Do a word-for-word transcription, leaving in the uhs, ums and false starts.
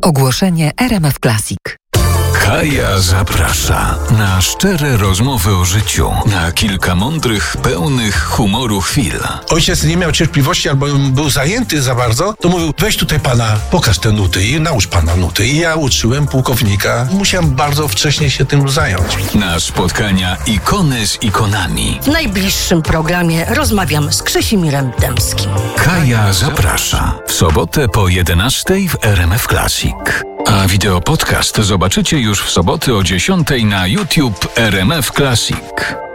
Ogłoszenie R M F Classic. Kaja zaprasza na szczere rozmowy o życiu, na kilka mądrych, pełnych humoru chwil. Ojciec nie miał cierpliwości albo był zajęty za bardzo, to mówił: weź tutaj pana, pokaż te nuty i naucz pana nuty. I ja uczyłem pułkownika. Musiałem bardzo wcześnie się tym zająć. Na spotkania ikony z ikonami. W najbliższym programie rozmawiam z Krzysimirem Dębskim. Kaja zaprasza. W sobotę po jedenastej w R M F Classic. A wideo podcast zobaczycie już w soboty o dziesiątej na YouTube R M F Classic.